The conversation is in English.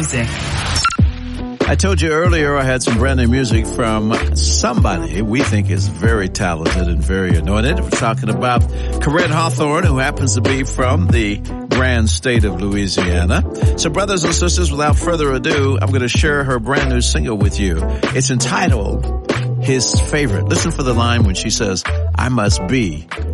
music. I told you earlier I had some brand new music from somebody we think is very talented and very anointed. We're talking about Corinne Hawthorne, who happens to be from the grand state of Louisiana. So brothers and sisters, without further ado, I'm going to share her brand new single with you. It's entitled His Favorite. Listen for the line when she says, I must be